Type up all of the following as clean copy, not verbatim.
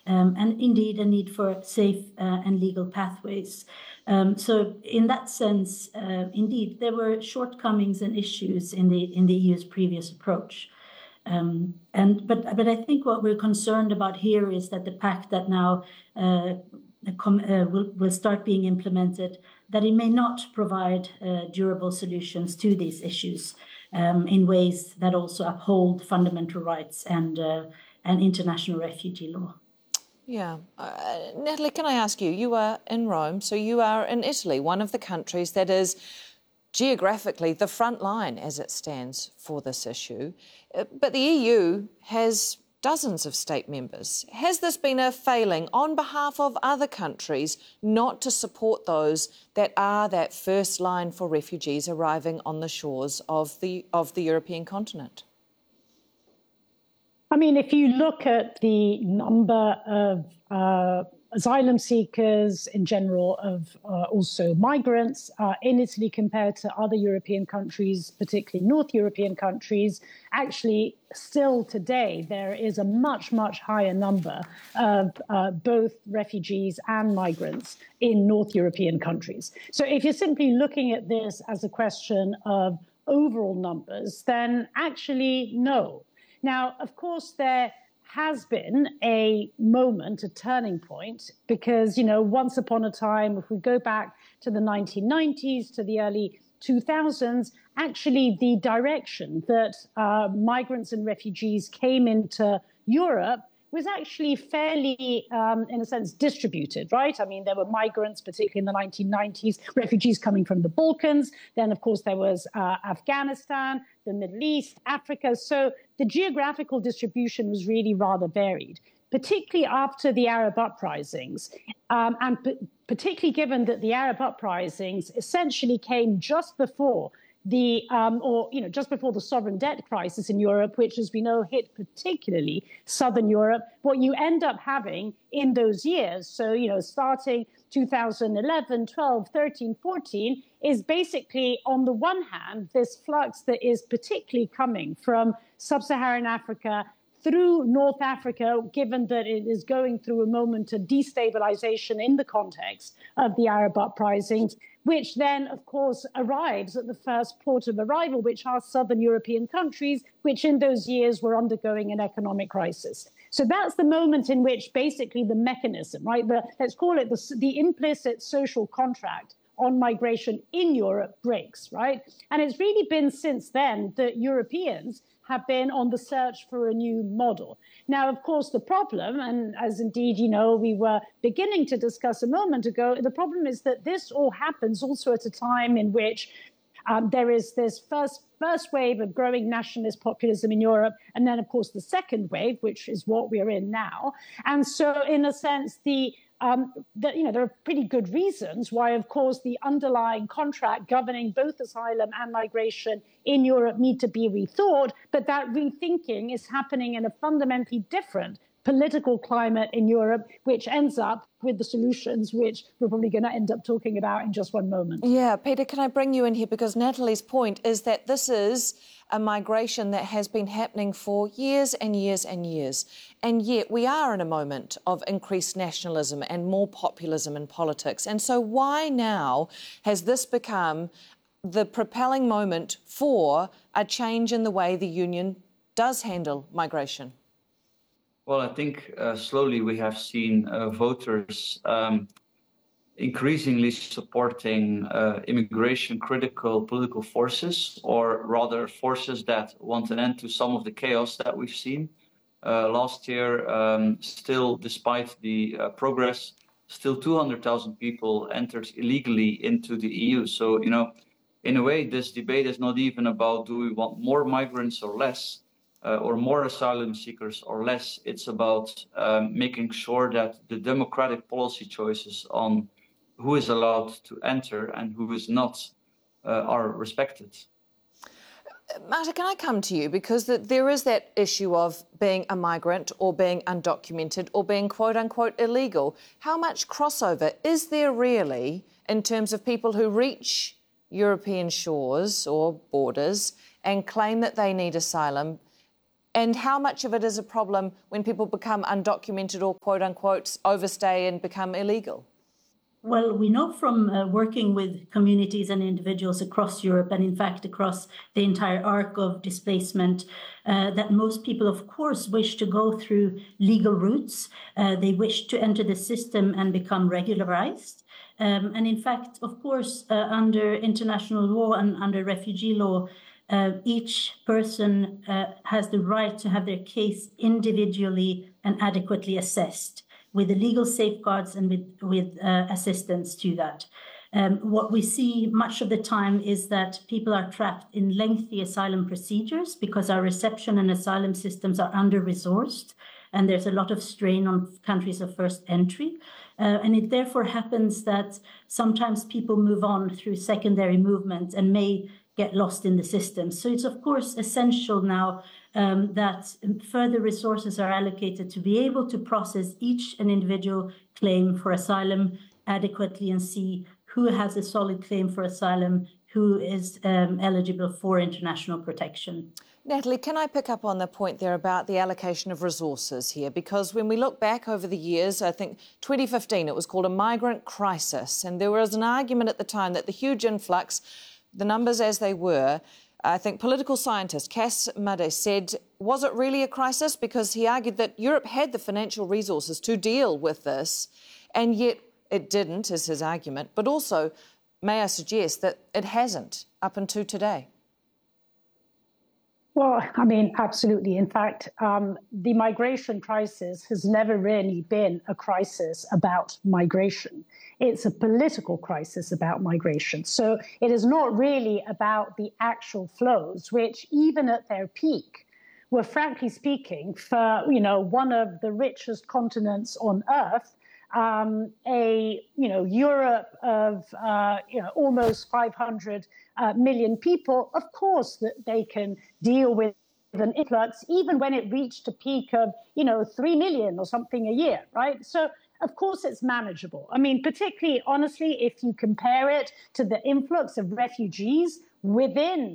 and indeed a need for safe and legal pathways. So in that sense, indeed, there were shortcomings and issues in the EU's previous approach. But I think what we're concerned about here is that the pact that now will start being implemented, that it may not provide durable solutions to these issues in ways that also uphold fundamental rights and international refugee law. Yeah. Natalie, can I ask you, you are in Rome, so you are in Italy, one of the countries that is geographically the front line as it stands for this issue. But the EU has dozens of state members. Has this been a failing on behalf of other countries not to support those that are that first line for refugees arriving on the shores of the European continent? I mean, if you look at the number of asylum seekers in general, of also migrants in Italy compared to other European countries, particularly North European countries, actually still today there is a much, much higher number of both refugees and migrants in North European countries. So if you're simply looking at this as a question of overall numbers, then actually no. Now, of course, there has been a moment, a turning point, because, you know, once upon a time, if we go back to the 1990s, to the early 2000s, actually the direction that migrants and refugees came into Europe was actually fairly, in a sense, distributed, right? I mean, there were migrants, particularly in the 1990s, refugees coming from the Balkans. Then, of course, there was Afghanistan, the Middle East, Africa. So the geographical distribution was really rather varied, particularly after the Arab uprisings. And particularly given that the Arab uprisings essentially came just before just before the sovereign debt crisis in Europe, which, as we know, hit particularly Southern Europe. What you end up having in those years, so, you know, starting 2011, 12, 13, 14, is basically, on the one hand, this flux that is particularly coming from sub-Saharan Africa through North Africa, given that it is going through a moment of destabilization in the context of the Arab uprisings, which then, of course, arrives at the first port of arrival, which are southern European countries, which in those years were undergoing an economic crisis. So that's the moment in which basically the mechanism, right, let's call it the implicit social contract on migration in Europe breaks, right? And it's really been since then that Europeans have been on the search for a new model. Now, of course, the problem, and as indeed, you know, we were beginning to discuss a moment ago, the problem is that this all happens also at a time in which there is this first wave of growing nationalist populism in Europe, and then, of course, the second wave, which is what we're in now. And so, in a sense, there are pretty good reasons why, of course, the underlying contract governing both asylum and migration in Europe need to be rethought, but that rethinking is happening in a fundamentally different political climate in Europe, which ends up with the solutions which we're probably going to end up talking about in just one moment. Yeah, Peter, can I bring you in here? Because Natalie's point is that this is a migration that has been happening for years and years and years. And yet we are in a moment of increased nationalism and more populism in politics. And so why now has this become the propelling moment for a change in the way the Union does handle migration? Well, I think slowly we have seen voters increasingly supporting immigration-critical political forces, or rather forces that want an end to some of the chaos that we've seen. Last year, still, despite the progress, still 200,000 people entered illegally into the EU. So, you know, in a way, this debate is not even about do we want more migrants or less, or more asylum seekers or less. It's about making sure that the democratic policy choices on who is allowed to enter and who is not are respected. Marta, can I come to you? Because there is that issue of being a migrant or being undocumented or being quote-unquote illegal. How much crossover is there really in terms of people who reach European shores or borders and claim that they need asylum And how much of it is a problem when people become undocumented or, quote unquote, overstay and become illegal? Well, we know from working with communities and individuals across Europe, and in fact across the entire arc of displacement, that most people, of course, wish to go through legal routes. They wish to enter the system and become regularized. And in fact, of course, under international law and under refugee law, each person has the right to have their case individually and adequately assessed, with the legal safeguards and with assistance to that. What we see much of the time is that people are trapped in lengthy asylum procedures because our reception and asylum systems are under-resourced, and there's a lot of strain on countries of first entry. And it therefore happens that sometimes people move on through secondary movement and may get lost in the system. So it's, of course, essential now that further resources are allocated to be able to process each and individual claim for asylum adequately and see who has a solid claim for asylum, who is eligible for international protection. Natalie, can I pick up on the point there about the allocation of resources here? Because when we look back over the years, I think 2015, it was called a migrant crisis. And there was an argument at the time that the huge influx, the numbers as they were, I think political scientist Cas Mudde said, was it really a crisis? Because he argued that Europe had the financial resources to deal with this, and yet it didn't, is his argument. But also, may I suggest that it hasn't up until today? Well, I mean, absolutely. In fact, the migration crisis has never really been a crisis about migration. It's a political crisis about migration. So it is not really about the actual flows, which even at their peak were, frankly speaking, for, one of the richest continents on earth, Europe of, almost 500 million people, of course, that they can deal with an influx, even when it reached a peak of, 3 million or something a year, right? So, of course, it's manageable. I mean, particularly, honestly, if you compare it to the influx of refugees within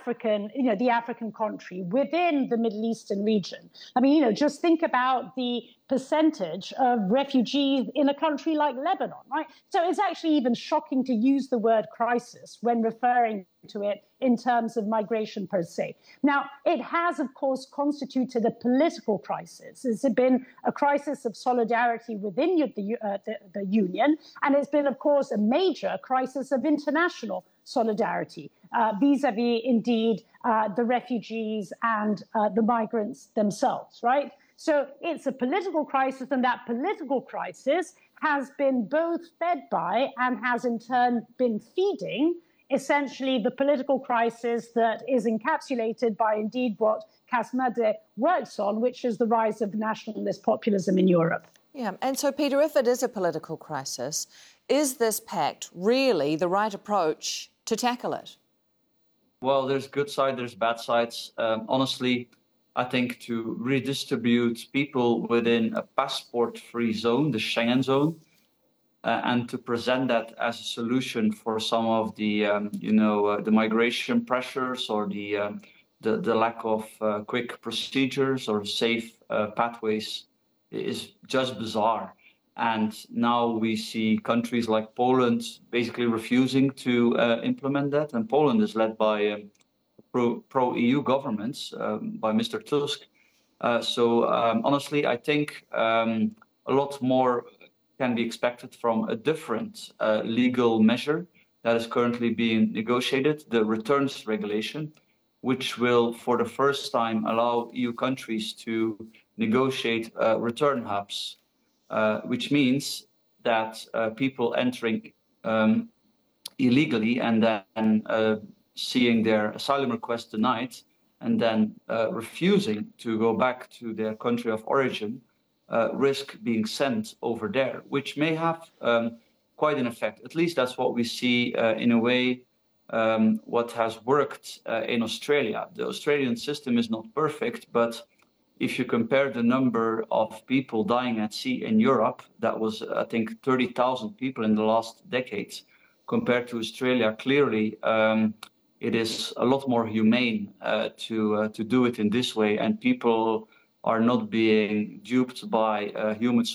the African country, within the Middle Eastern region. I mean, just think about the percentage of refugees in a country like Lebanon, right? So it's actually even shocking to use the word crisis when referring to it in terms of migration per se. Now, it has, of course, constituted a political crisis. It's been a crisis of solidarity within the Union, and it's been, of course, a major crisis of international solidarity vis-a-vis, indeed, the refugees and the migrants themselves, right? So it's a political crisis, and that political crisis has been both fed by and has in turn been feeding essentially the political crisis that is encapsulated by indeed what Cas Mudde works on, which is the rise of nationalist populism in Europe. Yeah, and so, Peter, if it is a political crisis, is this pact really the right approach to tackle it? Well, there's good sides, there's bad sides. Honestly, I think to redistribute people within a passport-free zone, the Schengen zone, and to present that as a solution for some of the, the migration pressures or the lack of quick procedures or safe pathways is just bizarre. And now we see countries like Poland basically refusing to implement that. And Poland is led by pro-EU governments, by Mr. Tusk. So honestly, I think a lot more can be expected from a different legal measure that is currently being negotiated, the returns regulation, which will, for the first time, allow EU countries to negotiate return hubs, which means that people entering illegally and then seeing their asylum request denied and then refusing to go back to their country of origin risk being sent over there, which may have quite an effect. At least that's what we see in a way what has worked in Australia. The Australian system is not perfect, but if you compare the number of people dying at sea in Europe, that was, I think, 30,000 people in the last decades, compared to Australia, clearly it is a lot more humane to do it in this way, and people are not being duped by human